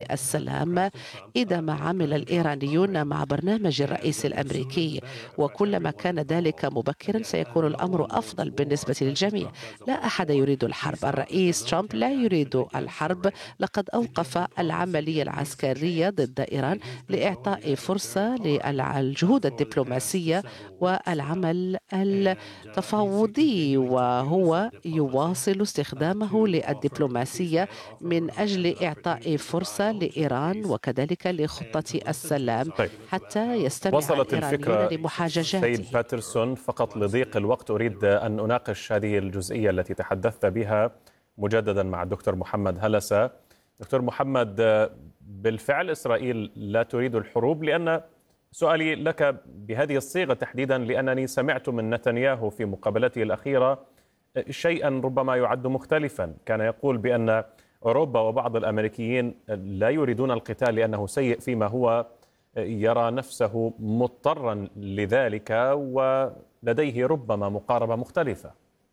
السلام إذا ما عمل الإيرانيون مع برنامج الرئيس الأمريكي، وكلما كان ذلك مبكرا سيكون الأمر أفضل بالنسبة للجميع. لا أحد يريد الحرب، الرئيس ترامب لا يريد الحرب. لقد أوقف العملية العسكرية ضد إيران لإعطاء فرصة للجهود الدبلوماسية والعمل التفاوضي، وهو يواصل استخدامه للدبلوماسية من أجل إعطاء فرصة لإيران وكذلك لخطة السلام طيب. حتى يستمع وصلت الإيرانيون الفكرة لمحاججاته. سيد باترسون، فقط لضيق الوقت أريد أن أناقش هذه الجزئية التي تحدثت بها مجددا مع الدكتور محمد هلسة. دكتور محمد، بالفعل إسرائيل لا تريد الحروب؟ لأن سؤالي لك بهذه الصيغة تحديدا لأنني سمعت من نتنياهو في مقابلته الأخيرة شيئا ربما يعد مختلفا. كان يقول بأن أوروبا وبعض الأمريكيين لا يريدون القتال لأنه سيء، فيما هو يرى نفسه مضطرا لذلك ولديه ربما مقاربة مختلفة.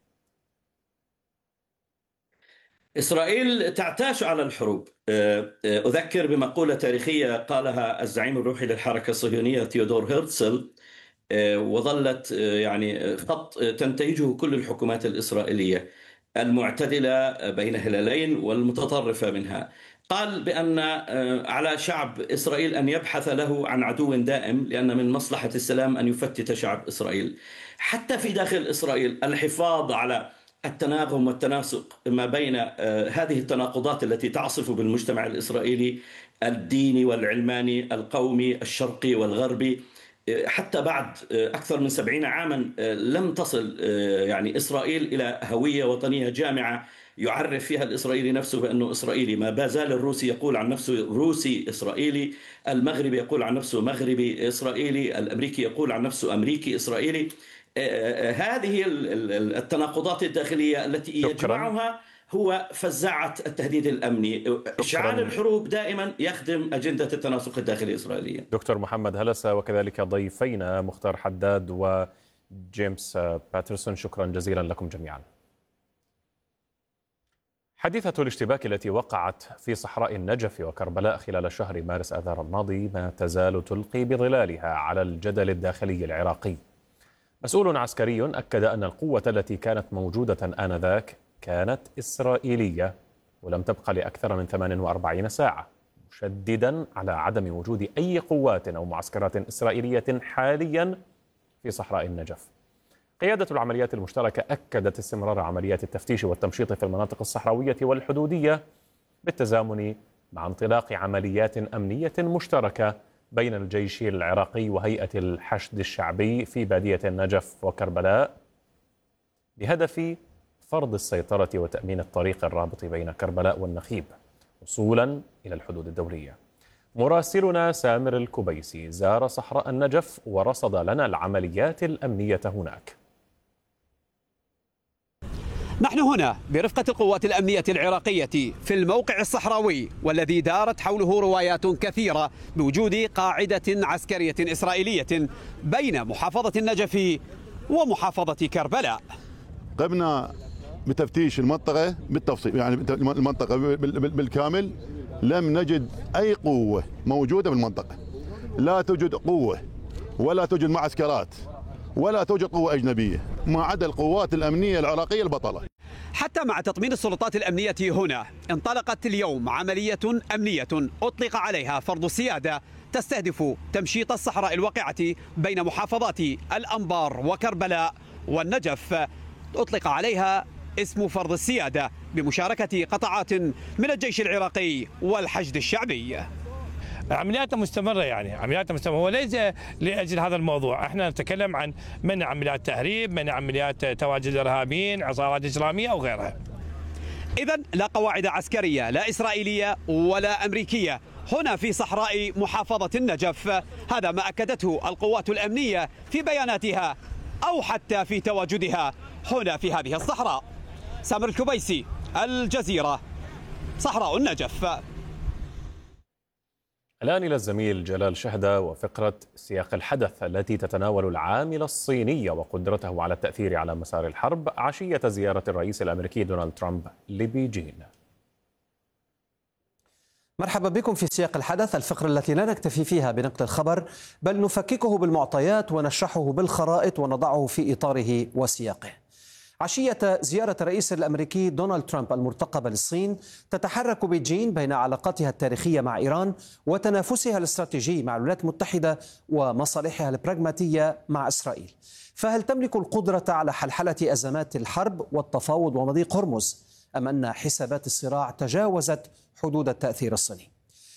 إسرائيل تعتاش على الحروب. أذكر بمقولة تاريخية قالها الزعيم الروحي للحركة الصهيونية تيودور هيرتزل، وظلت يعني خط تنتهجه كل الحكومات الإسرائيلية المعتدلة بين هلالين والمتطرفة منها. قال بأن على شعب إسرائيل أن يبحث له عن عدو دائم، لأن من مصلحة السلام أن يفتت شعب إسرائيل. حتى في داخل إسرائيل الحفاظ على التناغم والتناسق ما بين هذه التناقضات التي تعصف بالمجتمع الإسرائيلي الديني والعلماني القومي الشرقي والغربي. حتى بعد أكثر من 70 عاما لم تصل يعني إسرائيل إلى هوية وطنية جامعة يعرف فيها الإسرائيلي نفسه بأنه إسرائيلي. ما زال الروسي يقول عن نفسه روسي إسرائيلي، المغربي يقول عن نفسه مغربي إسرائيلي، الأمريكي يقول عن نفسه أمريكي إسرائيلي. هذه التناقضات الداخلية التي يجمعها هو فزاعة التهديد الأمني. إشعال الحروب دائما يخدم أجندة التناسق الداخلي الإسرائيلية. دكتور محمد هلسة وكذلك ضيفينا مختار حداد وجيمس باترسون، شكرا جزيلا لكم جميعا. حادثة الاشتباك التي وقعت في صحراء النجف وكربلاء خلال شهر مارس آذار الماضي ما تزال تلقي بظلالها على الجدل الداخلي العراقي. مسؤول عسكري أكد أن القوة التي كانت موجودة آنذاك كانت إسرائيلية ولم تبقى لأكثر من 48 ساعة، مشددا على عدم وجود أي قوات أو معسكرات إسرائيلية حاليا في صحراء النجف. قيادة العمليات المشتركة أكدت استمرار عمليات التفتيش والتمشيط في المناطق الصحراوية والحدودية بالتزامن مع انطلاق عمليات أمنية مشتركة بين الجيش العراقي وهيئة الحشد الشعبي في بادية النجف وكربلاء بهدف فرض السيطرة وتأمين الطريق الرابط بين كربلاء والنخيب وصولا إلى الحدود الدولية. مراسلنا سامر الكبيسي زار صحراء النجف ورصد لنا العمليات الأمنية هناك. نحن هنا برفقة القوات الأمنية العراقية في الموقع الصحراوي، والذي دارت حوله روايات كثيرة بوجود قاعدة عسكرية إسرائيلية بين محافظة النجف ومحافظة كربلاء. قمنا بتفتيش المنطقة بالتفصيل، يعني المنطقة بالكامل لم نجد أي قوة موجودة بالمنطقة. لا توجد قوة ولا توجد معسكرات ولا توجد قوة أجنبية ما عدا القوات الأمنية العراقية البطلة. حتى مع تطمين السلطات الأمنية هنا انطلقت اليوم عملية أمنية أطلق عليها فرض السيادة تستهدف تمشيط الصحراء الواقعة بين محافظات الأنبار وكربلاء والنجف. أطلق عليها اسم فرض السيادة بمشاركة قطاعات من الجيش العراقي والحشد الشعبي. عمليات مستمرة، يعني عمليات مستمرة، وليس لأجل هذا الموضوع. احنا نتكلم عن منع عمليات تهريب، منع عمليات تواجد الإرهابيين، عصابات إسلامية أو غيرها. إذن لا قواعد عسكرية لا إسرائيلية ولا أمريكية هنا في صحراء محافظة النجف. هذا ما أكدته القوات الأمنية في بياناتها أو حتى في تواجدها هنا في هذه الصحراء. سامر الكبيسي، الجزيرة، صحراء النجف. الآن إلى الزميل جلال شهدة وفقرة سياق الحدث التي تتناول العامل الصيني وقدرته على التأثير على مسار الحرب عشية زيارة الرئيس الأمريكي دونالد ترامب لبيجين. مرحبا بكم في سياق الحدث، الفقرة التي لا نكتفي فيها بنقل الخبر بل نفككه بالمعطيات ونشرحه بالخرائط ونضعه في إطاره وسياقه. عشية زيارة الرئيس الأمريكي دونالد ترامب المرتقبة للصين، تتحرك بيجين بين علاقاتها التاريخية مع إيران وتنافسها الاستراتيجي مع الولايات المتحدة ومصالحها البراغماتية مع إسرائيل. فهل تملك القدرة على حلحلة أزمات الحرب والتفاوض ومضيق هرمز، أم أن حسابات الصراع تجاوزت حدود التأثير الصيني؟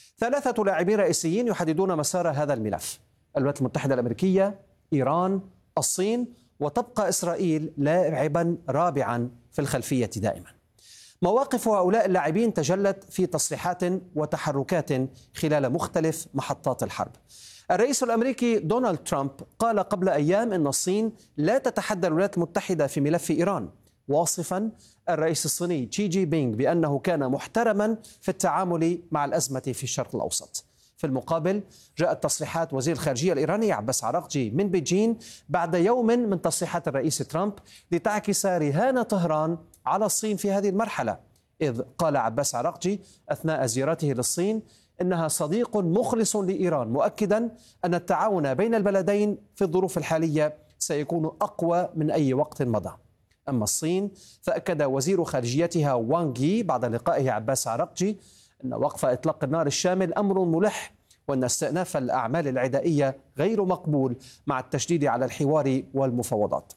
3 لاعبين رئيسيين يحددون مسار هذا الملف: الولايات المتحدة الأمريكية، إيران، الصين، وتبقى إسرائيل لاعبا رابعا في الخلفية دائما. مواقف هؤلاء اللاعبين تجلت في تصريحات وتحركات خلال مختلف محطات الحرب. الرئيس الأمريكي دونالد ترامب قال قبل أيام أن الصين لا تتحدى الولايات المتحدة في ملف إيران، واصفا الرئيس الصيني شي جي بينغ بأنه كان محترما في التعامل مع الأزمة في الشرق الأوسط. في المقابل جاءت تصريحات وزير الخارجية الإيراني عباس عراقجي من بيجين بعد يوم من تصريحات الرئيس ترامب لتعكس رهان طهران على الصين في هذه المرحلة، إذ قال عباس عراقجي أثناء زيارته للصين إنها صديق مخلص لإيران، مؤكدا أن التعاون بين البلدين في الظروف الحالية سيكون أقوى من أي وقت مضى. أما الصين فأكد وزير خارجيتها وانغ يي بعد لقائه عباس عراقجي أن وقف إطلاق النار الشامل أمر ملح، وأن استئناف الأعمال العدائية غير مقبول مع التشديد على الحوار والمفاوضات.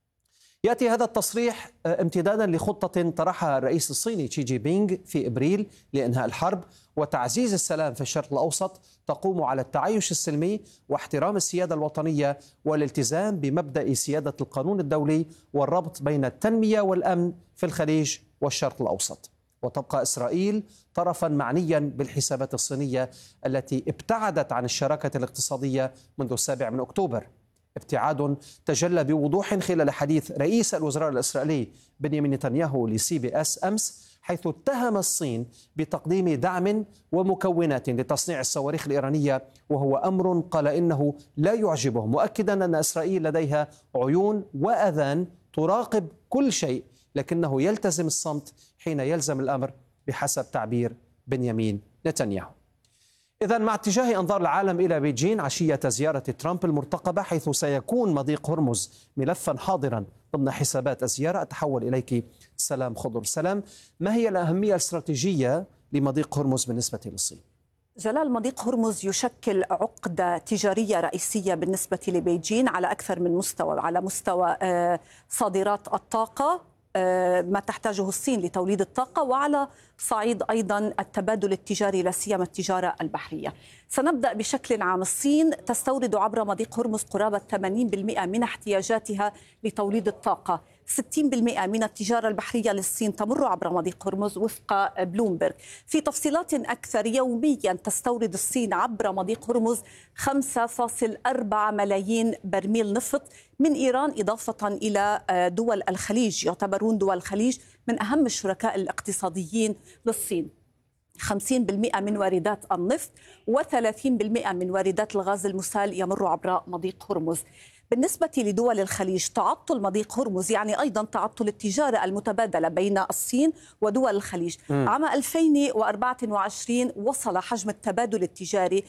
يأتي هذا التصريح امتدادا لخطة طرحها الرئيس الصيني شي جي بينغ في إبريل لإنهاء الحرب وتعزيز السلام في الشرق الأوسط، تقوم على التعايش السلمي واحترام السيادة الوطنية والالتزام بمبدأ سيادة القانون الدولي والربط بين التنمية والأمن في الخليج والشرق الأوسط. وتبقى إسرائيل طرفا معنيا بالحسابات الصينية التي ابتعدت عن الشراكة الاقتصادية منذ 7 أكتوبر، ابتعاد تجلى بوضوح خلال حديث رئيس الوزراء الإسرائيلي بنيامين نتنياهو لسي بي اس أمس، حيث اتهم الصين بتقديم دعم ومكونات لتصنيع الصواريخ الإيرانية، وهو أمر قال إنه لا يعجبه، مؤكدا أن إسرائيل لديها عيون وأذان تراقب كل شيء، لكنه يلتزم الصمت حين يلزم الأمر بحسب تعبير بنيامين نتنياهو. إذن مع اتجاه أنظار العالم إلى بيجين عشية زيارة ترامب المرتقبة، حيث سيكون مضيق هرمز ملفا حاضرا ضمن حسابات الزيارة، أتحول إليك سلام خضر. سلام، ما هي الأهمية الاستراتيجية لمضيق هرمز بالنسبة للصين؟ جلال، مضيق هرمز يشكل عقدة تجارية رئيسية بالنسبة لبيجين على أكثر من مستوى، على مستوى صادرات الطاقة، ما تحتاجه الصين لتوليد الطاقة، وعلى صعيد أيضا التبادل التجاري لا سيما التجارة البحرية. سنبدأ بشكل عام. الصين تستورد عبر مضيق هرمز قرابة 80% من احتياجاتها لتوليد الطاقة. 60% من التجارة البحرية للصين تمر عبر مضيق هرمز وفق بلومبرغ. في تفصيلات أكثر، يوميا تستورد الصين عبر مضيق هرمز 5.4 ملايين برميل نفط من إيران، إضافة إلى دول الخليج. يعتبرون دول الخليج من أهم الشركاء الاقتصاديين للصين. 50% من واردات النفط و30% من واردات الغاز المسال يمر عبر مضيق هرمز. بالنسبة لدول الخليج، تعطل مضيق هرمز يعني أيضا تعطل التجارة المتبادلة بين الصين ودول الخليج. عام 2024 وصل حجم التبادل التجاري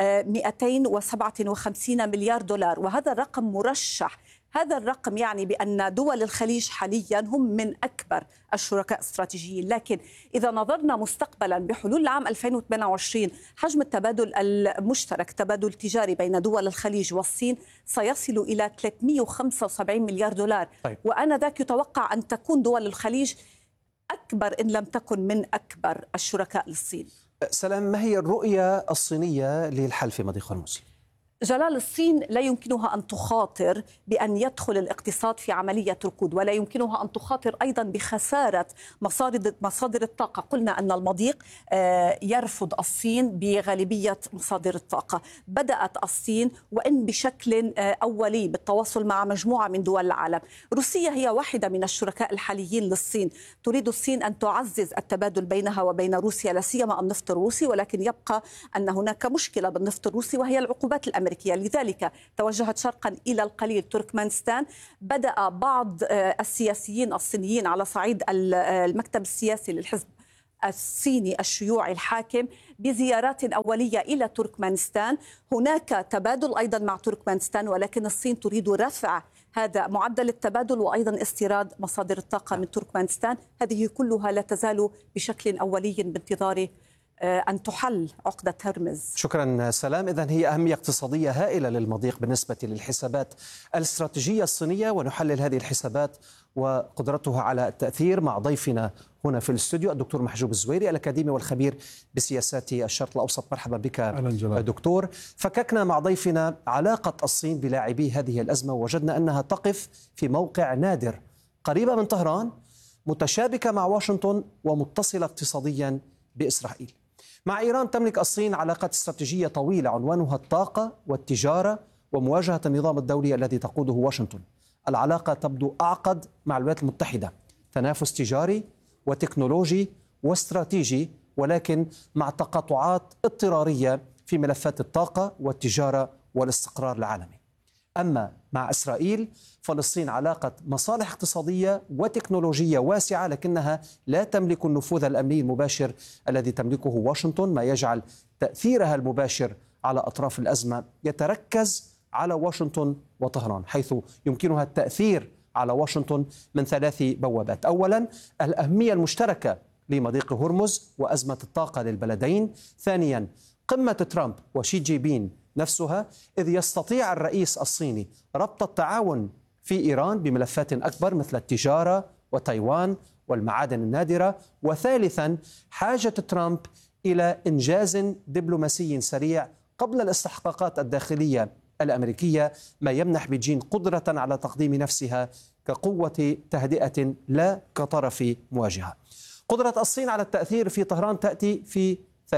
257 مليار دولار، وهذا الرقم مرشح. هذا الرقم يعني بأن دول الخليج حاليا هم من أكبر الشركاء الاستراتيجيين. لكن إذا نظرنا مستقبلا بحلول العام 2028 حجم التبادل المشترك، تبادل تجاري بين دول الخليج والصين، سيصل إلى 375 مليار دولار. طيب. وآنذاك يتوقع أن تكون دول الخليج أكبر إن لم تكن من أكبر الشركاء للصين. سلام، ما هي الرؤية الصينية للحل في مضيق هرمز؟ جلال، الصين لا يمكنها أن تخاطر بأن يدخل الاقتصاد في عملية ركود، ولا يمكنها أن تخاطر أيضا بخسارة مصادر الطاقة. قلنا أن المضيق يرفض الصين بغالبية مصادر الطاقة. بدأت الصين وإن بشكل أولي بالتواصل مع مجموعة من دول العالم. روسيا هي واحدة من الشركاء الحاليين للصين. تريد الصين أن تعزز التبادل بينها وبين روسيا، لا سيما النفط الروسي، ولكن يبقى أن هناك مشكلة بالنفط الروسي وهي العقوبات الأمريكية. لذلك توجهت شرقا إلى القليل تركمانستان. بدأ بعض السياسيين الصينيين على صعيد المكتب السياسي للحزب الصيني الشيوعي الحاكم بزيارات أولية إلى تركمانستان. هناك تبادل أيضا مع تركمانستان، ولكن الصين تريد رفع هذا معدل التبادل وأيضا استيراد مصادر الطاقة من تركمانستان. هذه كلها لا تزال بشكل أولي بانتظار أن تحل عقدة هرمز. شكرا سلام. إذن هي أهمية اقتصادية هائلة للمضيق بالنسبة للحسابات الاستراتيجية الصينية، ونحلل هذه الحسابات وقدرتها على التأثير مع ضيفنا هنا في الاستوديو الدكتور محجوب الزويري، الأكاديمي والخبير بسياسات الشرق الأوسط. مرحبا بك دكتور. فككنا مع ضيفنا علاقة الصين بلاعبي هذه الأزمة، ووجدنا أنها تقف في موقع نادر، قريبة من طهران، متشابكة مع واشنطن، ومتصلة اقتصاديا بإسرائيل. مع إيران تملك الصين علاقات استراتيجية طويلة عنوانها الطاقة والتجارة ومواجهة النظام الدولي الذي تقوده واشنطن. العلاقة تبدو أعقد مع الولايات المتحدة، تنافس تجاري وتكنولوجي واستراتيجي، ولكن مع تقاطعات اضطرارية في ملفات الطاقة والتجارة والاستقرار العالمي. أما مع إسرائيل فلسطين علاقة مصالح اقتصادية وتكنولوجية واسعة، لكنها لا تملك النفوذ الأمني المباشر الذي تملكه واشنطن، ما يجعل تأثيرها المباشر على أطراف الأزمة يتركز على واشنطن وطهران، حيث يمكنها التأثير على واشنطن من 3 بوابات. أولا، الأهمية المشتركة لمضيق هرمز وأزمة الطاقة للبلدين. ثانيا، قمة ترامب وشي جي بين نفسها، إذ يستطيع الرئيس الصيني ربط التعاون في إيران بملفات أكبر مثل التجارة وتايوان والمعادن النادرة. وثالثا، حاجة ترامب إلى إنجاز دبلوماسي سريع قبل الاستحقاقات الداخلية الأمريكية، ما يمنح بيجين قدرة على تقديم نفسها كقوة تهدئة لا كطرف مواجهة. قدرة الصين على التأثير في طهران تأتي في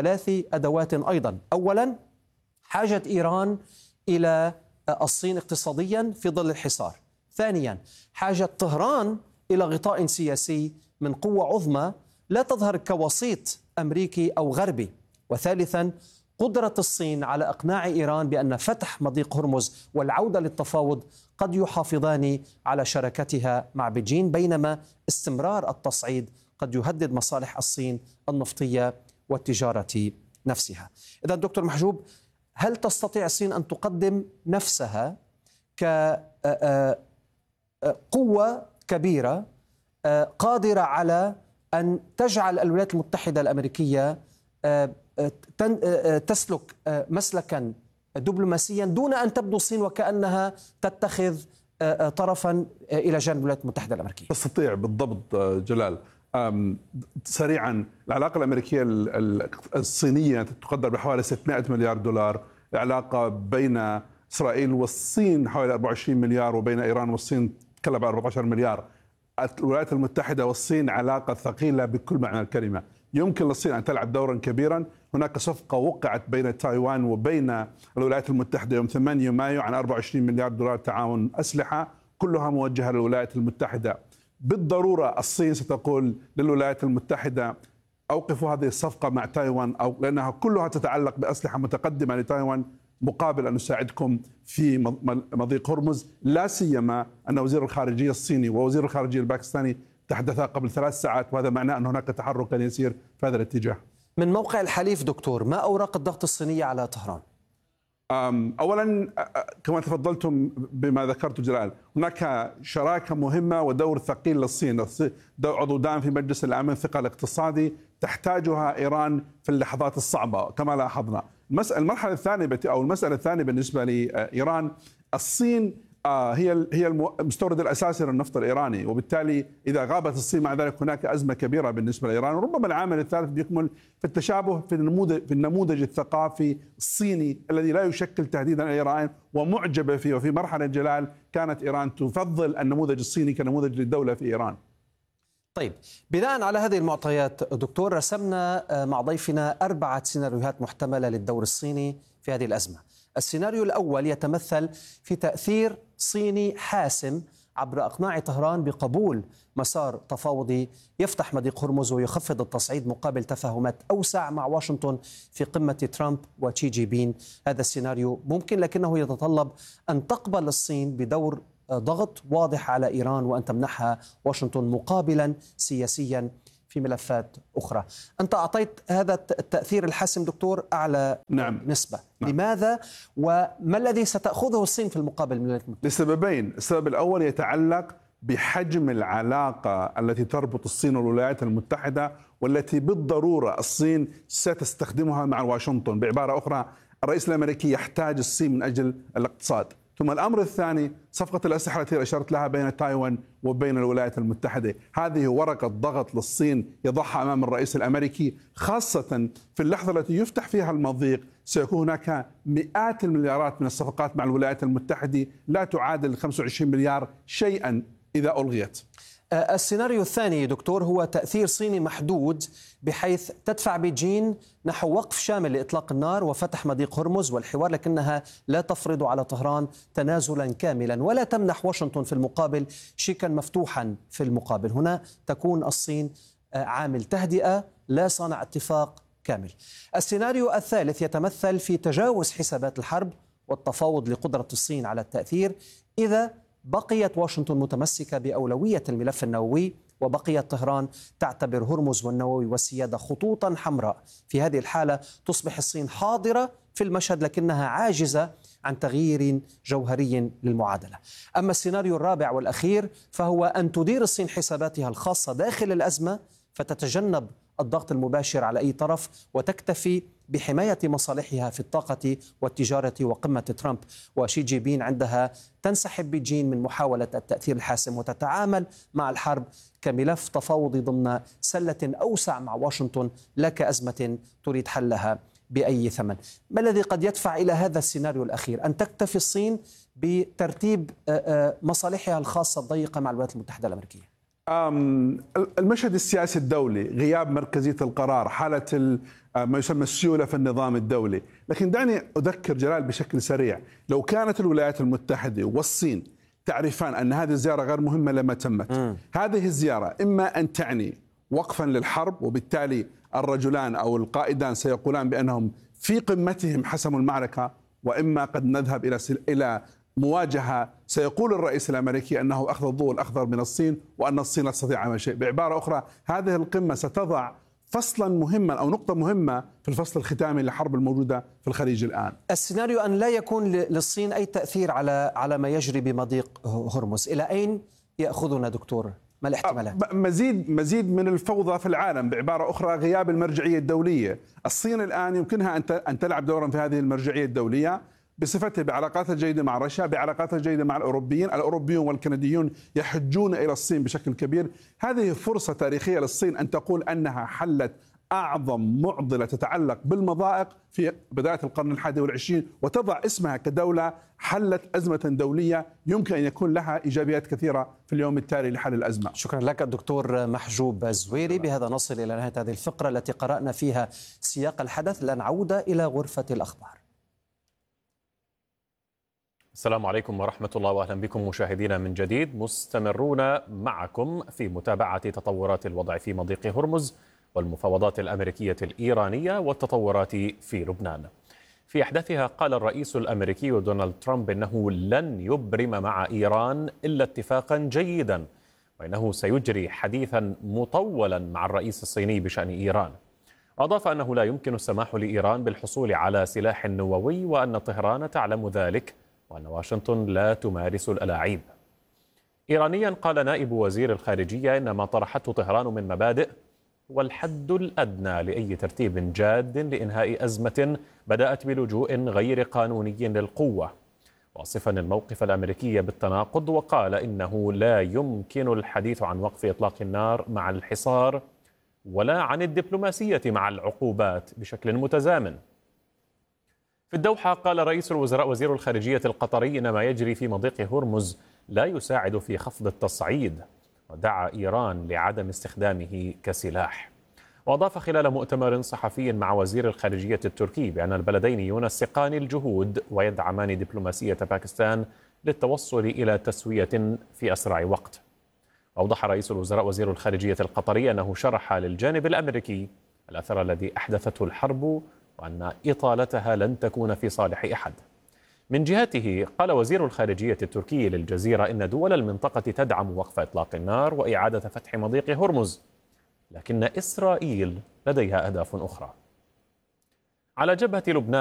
3 أدوات أيضا. أولا، حاجة إيران إلى الصين اقتصاديا في ظل الحصار. ثانيا، حاجة طهران إلى غطاء سياسي من قوة عظمى لا تظهر كوسيط أمريكي أو غربي. وثالثا، قدرة الصين على إقناع إيران بأن فتح مضيق هرمز والعودة للتفاوض قد يحافظان على شراكتها مع بيجين، بينما استمرار التصعيد قد يهدد مصالح الصين النفطية والتجارة نفسها. إذن دكتور محجوب، هل تستطيع الصين أن تقدم نفسها كقوة كبيرة قادرة على أن تجعل الولايات المتحدة الأمريكية تسلك مسلكا دبلوماسيا دون أن تبدو الصين وكأنها تتخذ طرفا إلى جانب الولايات المتحدة الأمريكية؟ تستطيع بالضبط جلال. سريعا، العلاقة الأمريكية الصينية تقدر بحوالي 600 مليار دولار. العلاقة بين إسرائيل والصين حوالي 24 مليار، وبين إيران والصين تكلم عن 14 مليار. الولايات المتحدة والصين علاقة ثقيلة بكل معنى الكلمة. يمكن للصين أن تلعب دورا كبيرا. هناك صفقة وقعت بين تايوان وبين الولايات المتحدة يوم 8 مايو عن 24 مليار دولار تعاون أسلحة، كلها موجهة للولايات المتحدة. بالضرورة الصين ستقول للولايات المتحدة أوقفوا هذه الصفقة مع تايوان، أو لأنها كلها تتعلق بأسلحة متقدمة لتايوان مقابل أن نساعدكم في مضيق هرمز. لا سيما أن وزير الخارجية الصيني ووزير الخارجية الباكستاني تحدثا قبل 3 ساعات، وهذا معناه أن هناك تحركا يسير في هذا الاتجاه. من موقع الحليف دكتور، ما أوراق الضغط الصينية على طهران؟ أولا كما تفضلتم بما ذكرت جلال، هناك شراكة مهمة ودور ثقيل للصين، عضو دائم في مجلس الأمن، الثقة الاقتصادي تحتاجها إيران في اللحظات الصعبة كما لاحظنا. المرحلة الثانية أو المسألة الثانية بالنسبة لإيران، الصين هي المستورد الأساسي للنفط الإيراني، وبالتالي إذا غابت الصين مع ذلك هناك أزمة كبيرة بالنسبة لإيران. وربما العامل الثالث بيكمن في التشابه في النموذج الثقافي الصيني الذي لا يشكل تهديدا لإيران ومعجبة فيه. وفي مرحلة جلال كانت إيران تفضل النموذج الصيني كنموذج للدولة في إيران. طيب، بناء على هذه المعطيات دكتور، رسمنا مع ضيفنا 4 سيناريوهات محتملة للدور الصيني في هذه الأزمة. السيناريو الأول يتمثل في تأثير صيني حاسم عبر إقناع طهران بقبول مسار تفاوضي يفتح مضيق هرمز ويخفض التصعيد مقابل تفاهمات أوسع مع واشنطن في قمة ترامب وشي جي بين. هذا السيناريو ممكن، لكنه يتطلب أن تقبل الصين بدور ضغط واضح على إيران وأن تمنحها واشنطن مقابلا سياسيا في ملفات أخرى. أنت أعطيت هذا التأثير الحاسم دكتور أعلى نسبة. لماذا وما الذي ستأخذه الصين في المقابل من الولايات المتحدة؟ لسببين. السبب الأول يتعلق بحجم العلاقة التي تربط الصين والولايات المتحدة، والتي بالضرورة الصين ستستخدمها مع واشنطن. بعبارة أخرى، الرئيس الأمريكي يحتاج الصين من أجل الاقتصاد. ثم الأمر الثاني، صفقة الأسلحة التي أشرت لها بين تايوان وبين الولايات المتحدة. هذه ورقة ضغط للصين يضعها أمام الرئيس الأمريكي، خاصة في اللحظة التي يفتح فيها المضيق. سيكون هناك مئات المليارات من الصفقات مع الولايات المتحدة لا تعادل 25 مليار شيئا إذا ألغيت. السيناريو الثاني دكتور هو تأثير صيني محدود، بحيث تدفع بيجين نحو وقف شامل لإطلاق النار وفتح مضيق هرمز والحوار، لكنها لا تفرض على طهران تنازلا كاملا ولا تمنح واشنطن في المقابل شيكا مفتوحا في المقابل. هنا تكون الصين عامل تهدئة لا صانع اتفاق كامل. السيناريو الثالث يتمثل في تجاوز حسابات الحرب والتفاوض لقدرة الصين على التأثير إذا بقيت واشنطن متمسكة بأولوية الملف النووي، وبقيت طهران تعتبر هرمز والنووي والسيادة خطوطا حمراء. في هذه الحالة تصبح الصين حاضرة في المشهد لكنها عاجزة عن تغيير جوهري للمعادلة. أما السيناريو الرابع والأخير فهو أن تدير الصين حساباتها الخاصة داخل الأزمة، فتتجنب الضغط المباشر على أي طرف وتكتفي بحماية مصالحها في الطاقة والتجارة. وقمة ترامب وشي جي بين عندها تنسحب بيجين من محاولة التأثير الحاسم وتتعامل مع الحرب كملف تفاوضي ضمن سلة أوسع مع واشنطن، لا كأزمة تريد حلها بأي ثمن. ما الذي قد يدفع إلى هذا السيناريو الأخير، أن تكتفي الصين بترتيب مصالحها الخاصة الضيقة مع الولايات المتحدة الأمريكية؟ المشهد السياسي الدولي، غياب مركزية القرار، حالة ما يسمى السيولة في النظام الدولي. لكن دعني أذكر جلال بشكل سريع، لو كانت الولايات المتحدة والصين تعرفان أن هذه الزيارة غير مهمة لما تمت، هذه الزيارة إما أن تعني وقفا للحرب، وبالتالي الرجلان أو القائدان سيقولان بأنهم في قمتهم حسموا المعركة، وإما قد نذهب إلى مواجهة سيقول الرئيس الأمريكي أنه أخذ الضوء الأخضر من الصين وأن الصين لا تستطيع عمل شيء. بعبارة أخرى، هذه القمة ستضع فصلا مهما أو نقطة مهمة في الفصل الختامي للحرب الموجودة في الخليج الآن. السيناريو أن لا يكون للصين أي تأثير على ما يجري بمضيق هرمز، إلى أين يأخذنا دكتور؟ ما الاحتمالات؟ مزيد من الفوضى في العالم. بعبارة أخرى، غياب المرجعية الدولية. الصين الآن يمكنها أن تلعب دورا في هذه المرجعية الدولية بصفتها بعلاقاتها الجيدة مع روسيا، بعلاقاتها الجيدة مع الأوروبيون والكنديون يحجون إلى الصين بشكل كبير. هذه فرصة تاريخية للصين أن تقول أنها حلت أعظم معضلة تتعلق بالمضائق في بداية القرن ال21، وتضع اسمها كدولة حلت أزمة دولية يمكن أن يكون لها إيجابيات كثيرة في اليوم التالي لحل الأزمة. شكرا لك الدكتور محجوب الزويري. بهذا نصل إلى نهاية هذه الفقرة التي قرأنا فيها سياق الحدث. لن نعود إلى غرفة الأخبار. السلام عليكم ورحمة الله، وأهلا بكم مشاهدينا من جديد. مستمرون معكم في متابعة تطورات الوضع في مضيق هرمز والمفاوضات الأمريكية الإيرانية والتطورات في لبنان. في أحداثها قال الرئيس الأمريكي دونالد ترامب إنه لن يبرم مع إيران إلا اتفاقا جيدا، وإنه سيجري حديثا مطولا مع الرئيس الصيني بشأن إيران. أضاف أنه لا يمكن السماح لإيران بالحصول على سلاح نووي، وأن طهران تعلم ذلك، وأن واشنطن لا تمارس الألاعيب. إيرانيا قال نائب وزير الخارجية إن ما طرحته طهران من مبادئ هو الحد الأدنى لأي ترتيب جاد لإنهاء أزمة بدأت بلجوء غير قانوني للقوة، واصفا الموقف الأمريكي بالتناقض، وقال إنه لا يمكن الحديث عن وقف إطلاق النار مع الحصار ولا عن الدبلوماسية مع العقوبات بشكل متزامن. في الدوحة قال رئيس الوزراء وزير الخارجية القطري إن ما يجري في مضيق هرمز لا يساعد في خفض التصعيد، ودعا إيران لعدم استخدامه كسلاح. وأضاف خلال مؤتمر صحفي مع وزير الخارجية التركي بأن البلدين ينسقان الجهود ويدعمان دبلوماسية باكستان للتوصل إلى تسوية في أسرع وقت. أوضح رئيس الوزراء وزير الخارجية القطري أنه شرح للجانب الأمريكي الأثر الذي أحدثته الحرب، وأن إطالتها لن تكون في صالح أحد. من جهته قال وزير الخارجية التركي للجزيرة إن دول المنطقة تدعم وقف إطلاق النار وإعادة فتح مضيق هرمز، لكن إسرائيل لديها أهداف أخرى. على جبهة لبنان